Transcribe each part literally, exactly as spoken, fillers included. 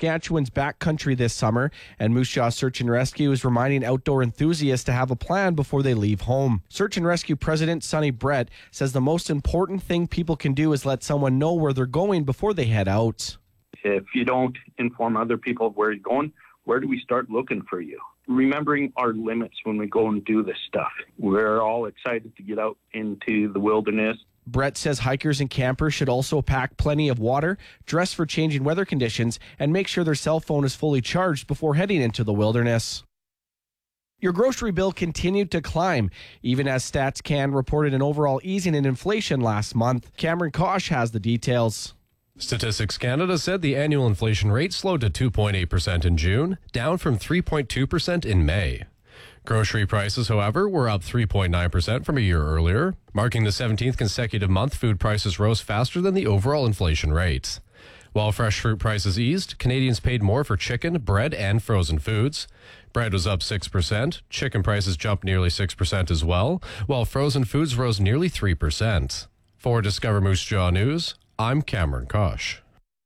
Saskatchewan's backcountry this summer, and Moose Jaw Search and Rescue is reminding outdoor enthusiasts to have a plan before they leave home. Search and Rescue President Sonny Brett says the most important thing people can do is let someone know where they're going before they head out. If you don't inform other people where you're going, where do we start looking for you? Remembering our limits when we go and do this stuff. We're all excited to get out into the wilderness. Brett says hikers and campers should also pack plenty of water, dress for changing weather conditions, and make sure their cell phone is fully charged before heading into the wilderness. Your grocery bill continued to climb, even as StatsCan reported an overall easing in inflation last month. Cameron Kosh has the details. Statistics Canada said the annual inflation rate slowed to two point eight percent in June, down from three point two percent in May. Grocery prices, however, were up three point nine percent from a year earlier. Marking the seventeenth consecutive month, food prices rose faster than the overall inflation rate. While fresh fruit prices eased, Canadians paid more for chicken, bread, and frozen foods. Bread was up six percent, chicken prices jumped nearly six percent as well, while frozen foods rose nearly three percent. For Discover Moose Jaw News, I'm Cameron Kosh.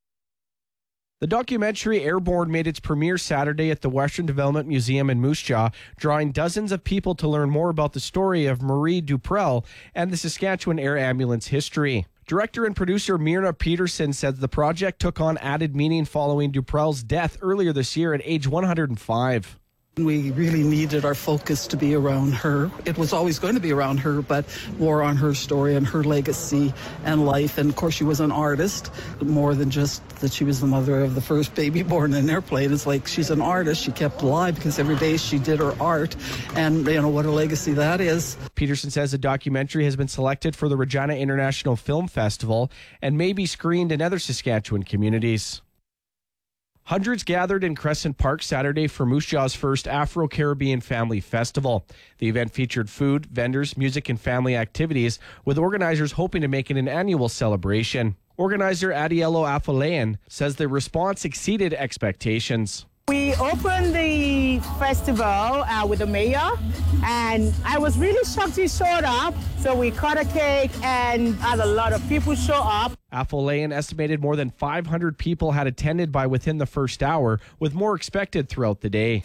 The documentary Airborne made its premiere Saturday at the Western Development Museum in Moose Jaw, drawing dozens of people to learn more about the story of Marie Duprel and the Saskatchewan Air Ambulance history. Director and producer Myrna Peterson says the project took on added meaning following Duprel's death earlier this year at age one hundred five. We really needed our focus to be around her. It was always going to be around her, but more on her story and her legacy and life. And of course, she was an artist, more than just that she was the mother of the first baby born in an airplane. It's like she's an artist. She kept alive because every day she did her art, and you know what a legacy that is. Peterson says the documentary has been selected for the Regina International Film Festival and may be screened in other Saskatchewan communities. Hundreds gathered in Crescent Park Saturday for Moose Jaw's first Afro-Caribbean Family Festival. The event featured food, vendors, music, and family activities, with organizers hoping to make it an annual celebration. Organizer Adiello Afolayan says the response exceeded expectations. We opened the festival uh, with the mayor, and I was really shocked he showed up. So we cut a cake and had a lot of people show up. Afolayan estimated more than five hundred people had attended by within the first hour, with more expected throughout the day.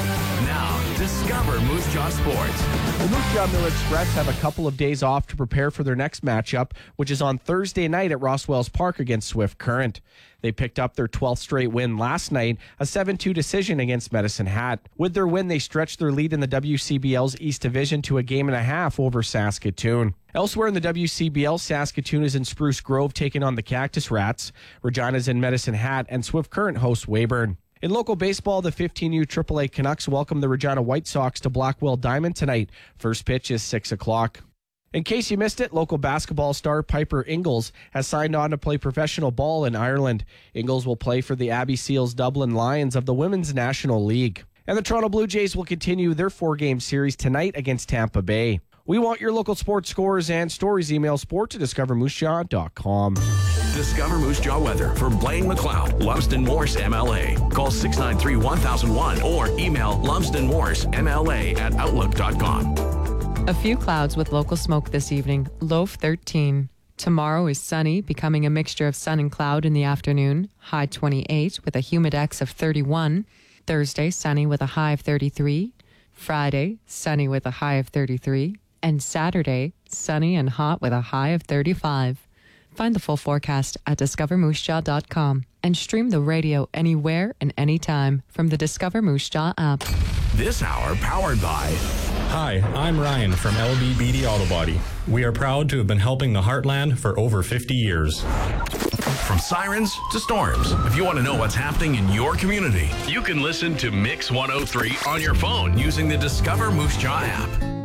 Now, discover Moose Jaw Sports. The Moose Jaw Mill Express have a couple of days off to prepare for their next matchup, which is on Thursday night at Rosswells Park against Swift Current. They picked up their twelfth straight win last night, a seven two decision against Medicine Hat. With their win, they stretched their lead in the W C B L's East Division to a game and a half over Saskatoon. Elsewhere in the W C B L, Saskatoon is in Spruce Grove taking on the Cactus Rats. Regina's in Medicine Hat, and Swift Current hosts Weyburn. In local baseball, the fifteen U triple A Canucks welcome the Regina White Sox to Blackwell Diamond tonight. First pitch is six o'clock. In case you missed it, local basketball star Piper Ingles has signed on to play professional ball in Ireland. Ingles will play for the Abbey Seals Dublin Lions of the Women's National League. And the Toronto Blue Jays will continue their four-game series tonight against Tampa Bay. We want your local sports scores and stories. Email sport to discover moose jaw dot com. Discover Moose Jaw weather for Blaine McLeod, Lumsden Morse M L A. Call six nine three, one thousand one or email lumsden morse m l a at outlook dot com. A few clouds with local smoke this evening, low thirteen. Tomorrow is sunny, becoming a mixture of sun and cloud in the afternoon, high twenty-eight with a humidex of thirty-one. Thursday, sunny with a high of thirty-three. Friday, sunny with a high of thirty-three. And Saturday, sunny and hot with a high of thirty-five. Find the full forecast at discover moose jaw dot com and stream the radio anywhere and anytime from the Discover Moose Jaw app. This hour powered by... Hi, I'm Ryan from L B Beatty Auto Body. We are proud to have been helping the Heartland for over fifty years. From sirens to storms, if you want to know what's happening in your community, you can listen to Mix one oh three on your phone using the Discover Moose Jaw app.